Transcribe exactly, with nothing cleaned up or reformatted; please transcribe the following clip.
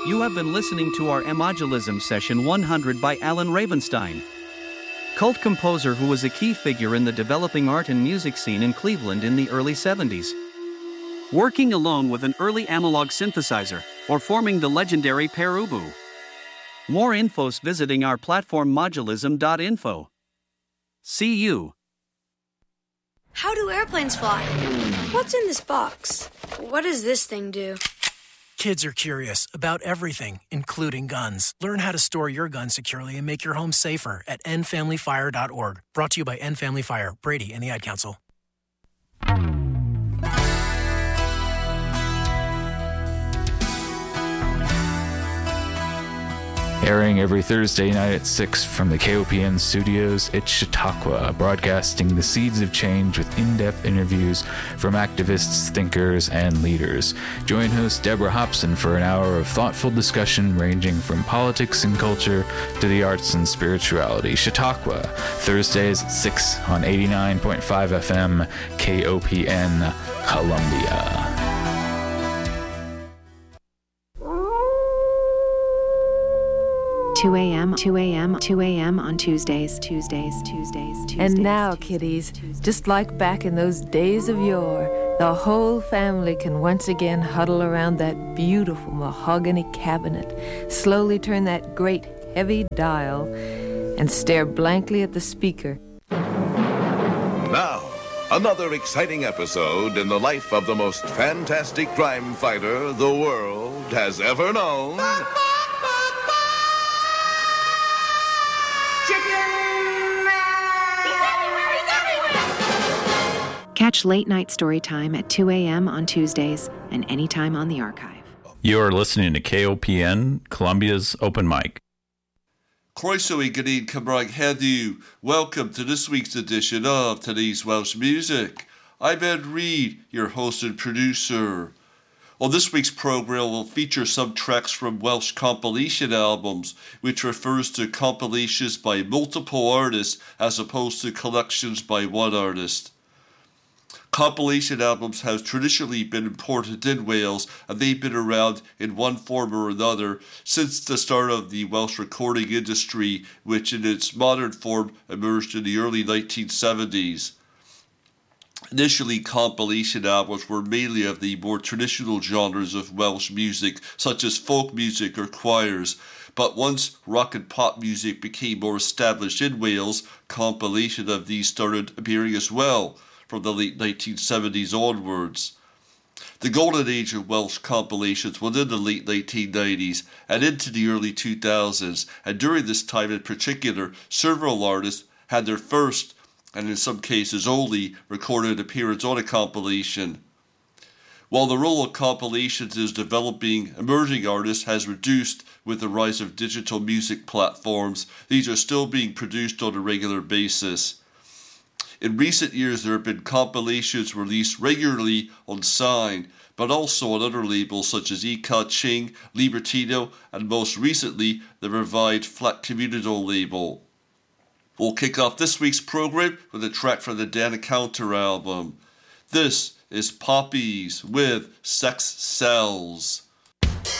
You have been listening to our Emodulism Session one hundred by Alan Ravenstein, cult composer who was a key figure in the developing art and music scene in Cleveland in the early seventies. Working alone with an early analog synthesizer, or forming the legendary Perubu. More infos visiting our platform modulism dot info. See you. How do airplanes fly? What's in this box? What does this thing do? Kids are curious about everything, including guns. Learn how to store your gun securely and make your home safer at end family fire dot org. Brought to you by End Family Fire, Brady, and the Ad Council. Airing every Thursday night at six from the K O P N studios, it's Chautauqua, broadcasting the seeds of change with in-depth interviews from activists, thinkers, and leaders. Join host Deborah Hobson for an hour of thoughtful discussion ranging from politics and culture to the arts and spirituality. Chautauqua, Thursdays at six on eighty-nine point five F M, K O P N, Columbia. two a.m., two a.m., two a.m. on Tuesdays, Tuesdays, Tuesdays, Tuesdays. And now, Tuesdays, kiddies, Tuesdays. just like back in those days of yore, the whole family can once again huddle around that beautiful mahogany cabinet, slowly turn that great heavy dial, and stare blankly at the speaker. Now, another exciting episode in the life of the most fantastic crime fighter the world has ever known. Catch Late Night Storytime at two a.m. on Tuesdays and anytime on the archive. You're listening to K O P N, Columbia's Open Mic. Croeso Gyneen Cymraeg heddiw. Welcome to this week's edition of Today's Welsh Music. I'm Ed Reed, your host and producer. On this week's program, we'll feature some tracks from Welsh compilation albums, which refers to compilations by multiple artists as opposed to collections by one artist. Compilation albums have traditionally been imported in Wales, and they've been around in one form or another since the start of the Welsh recording industry, which in its modern form emerged in the early nineteen seventies. Initially, compilation albums were mainly of the more traditional genres of Welsh music, such as folk music or choirs, but once rock and pop music became more established in Wales, compilation of these started appearing as well, from the late nineteen seventies onwards. The golden age of Welsh compilations was in the late nineteen nineties and into the early two thousands, and during this time in particular, several artists had their first, and in some cases only, recorded appearance on a compilation. While the role of compilations is developing emerging artists has reduced with the rise of digital music platforms, these are still being produced on a regular basis. In recent years, there have been compilations released regularly on Sign, but also on other labels such as E Ka Ching, Libertino, and most recently, the revived Flat Communito label. We'll kick off this week's program with a track from the Dan Encounter album. This is Poppies with Sex Sells.